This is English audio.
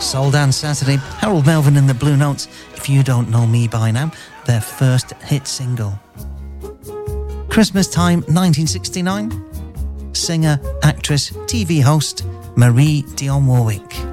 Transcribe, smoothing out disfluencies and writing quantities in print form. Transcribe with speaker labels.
Speaker 1: Soul Dance Saturday, Harold Melvin and the Blue Notes, If You Don't Know Me By Now, their first hit single. Christmas Time 1969, singer, actress, TV host Marie Dionne Warwick.